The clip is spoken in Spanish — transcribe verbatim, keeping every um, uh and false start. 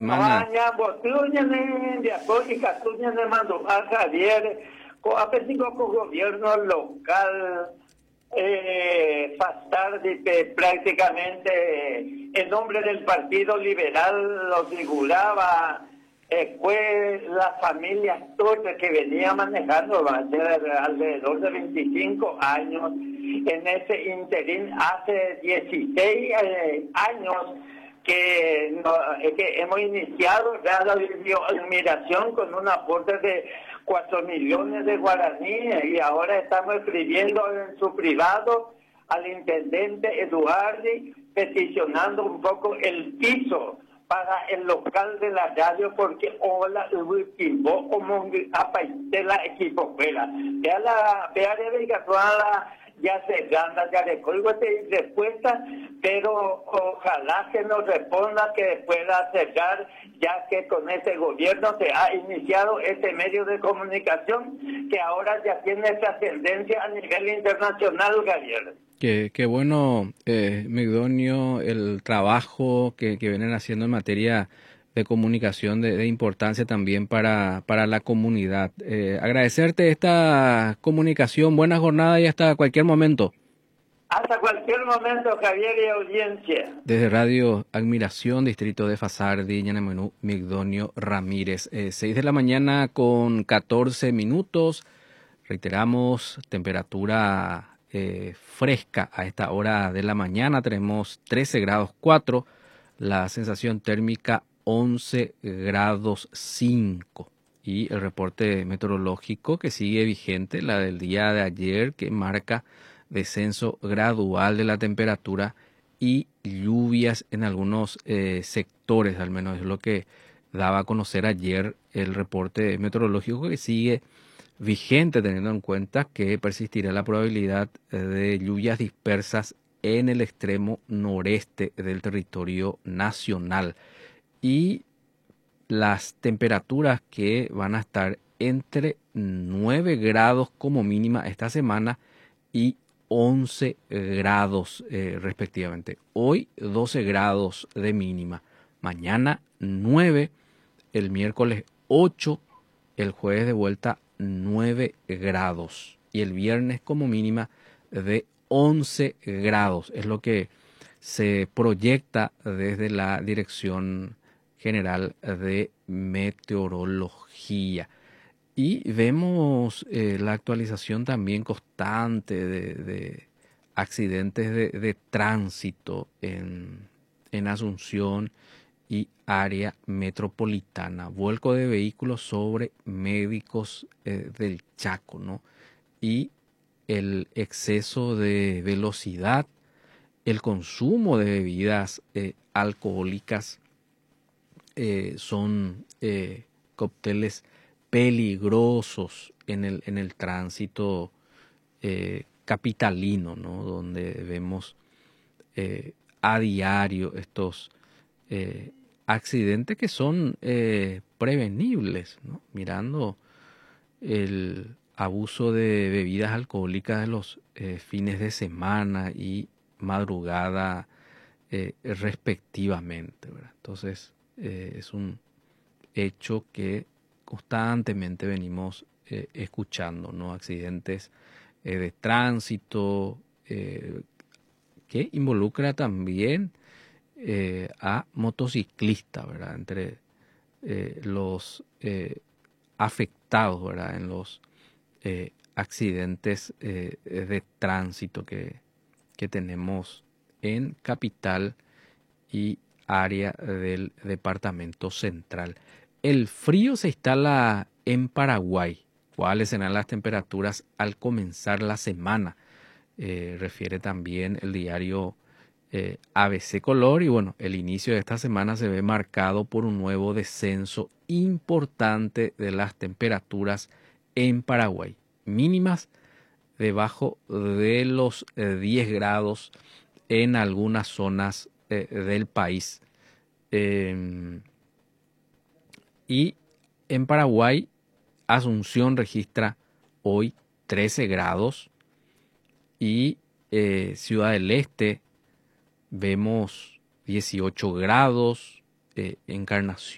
semana. Aña, Botuñane, de Apólica, Tuñane, Mando, a Javier, con apetito con gobierno local, eh, Fastardi, que prácticamente en nombre del Partido Liberal lo figuraba, eh, fue la familia Torres que venía manejando, va a ser alrededor de veinticinco años, en ese interín hace dieciséis eh, años, que, no, que hemos iniciado ya la bioadmiración con un aporte de cuatro millones de guaraníes y ahora estamos escribiendo en su privado al intendente Eduardi peticionando un poco el piso para el local de la radio porque hola equipo como apaiste la equipo fuera vea la vea de la ya se gana, ya le colgo esta respuesta, pero ojalá que nos responda que pueda cerrar, ya que con este gobierno se ha iniciado este medio de comunicación que ahora ya tiene trascendencia a nivel internacional, Javier. Qué, qué bueno, eh, Migdonio, el trabajo que, que vienen haciendo en materia de comunicación de, de importancia también para, para la comunidad. Eh, agradecerte esta comunicación, buena jornada y hasta cualquier momento. Hasta cualquier momento, Javier y audiencia. Desde Radio Admiración, distrito de Fasardi, Ñanemenú, Migdonio Ramírez. Eh, seis de la mañana con catorce minutos. Reiteramos, temperatura eh, fresca a esta hora de la mañana. Tenemos trece grados cuatro. La sensación térmica once grados cinco. Y el reporte meteorológico que sigue vigente, la del día de ayer, que marca descenso gradual de la temperatura y lluvias en algunos eh, sectores, al menos es lo que daba a conocer ayer el reporte meteorológico que sigue vigente, teniendo en cuenta que persistirá la probabilidad de lluvias dispersas en el extremo noreste del territorio nacional y las temperaturas que van a estar entre nueve grados como mínima esta semana y once grados eh, respectivamente. Hoy doce grados de mínima, mañana nueve, el miércoles ocho, el jueves de vuelta nueve grados y el viernes como mínima de once grados. Es lo que se proyecta desde la Dirección General de Meteorología. Y vemos eh, la actualización también constante de, de accidentes de, de tránsito en, en Asunción y área metropolitana. Vuelco de vehículos sobre médicos eh, del Chaco, ¿no? Y el exceso de velocidad, el consumo de bebidas eh, alcohólicas eh, son eh, cócteles peligrosos en el, en el tránsito eh, capitalino, ¿no? Donde vemos eh, a diario estos eh, accidentes que son eh, prevenibles, ¿no? Mirando el abuso de bebidas alcohólicas de los eh, fines de semana y madrugada eh, respectivamente, ¿verdad? Entonces eh, es un hecho que constantemente venimos eh, escuchando, ¿no? Accidentes eh, de tránsito eh, que involucra también eh, a motociclistas, ¿verdad? Entre eh, los eh, afectados, ¿verdad? En los eh, accidentes eh, de tránsito que, que tenemos en capital y área del departamento central. El frío se instala en Paraguay. ¿Cuáles serán las temperaturas al comenzar la semana? Eh, refiere también el diario eh, A B C Color. Y bueno, el inicio de esta semana se ve marcado por un nuevo descenso importante de las temperaturas en Paraguay. Mínimas debajo de los eh, diez grados en algunas zonas eh, del país. Eh, y en Paraguay, Asunción registra hoy trece grados y eh, Ciudad del Este vemos dieciocho grados, eh, Encarnación